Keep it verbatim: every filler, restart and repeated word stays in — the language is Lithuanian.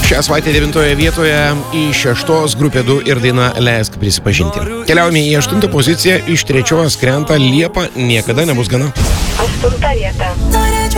Šią savaitę devintoje vietoje į šeštos grupė du ir daina Leisk prisipažinti. Keliaujame į aštuntą poziciją, iš trečios krenta Liepa niekada nebus gana. Aštunta vieta.